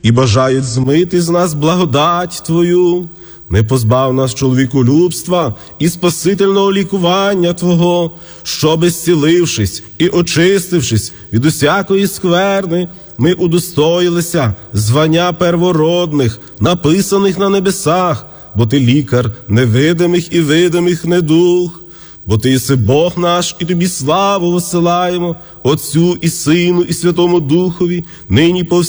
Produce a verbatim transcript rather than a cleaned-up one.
і бажають змити з нас благодать Твою. Не позбав нас чоловіколюбства і спасительного лікування Твого, щоби, зцілившись і очистившись від усякої скверни, ми удостоїлися звання первородних, написаних на небесах, бо Ти лікар невидимих і видимих недуг. Бо Ти єси Бог наш, і Тобі славу висилаємо, Отцю і Сину і Святому Духові, нині повсякчас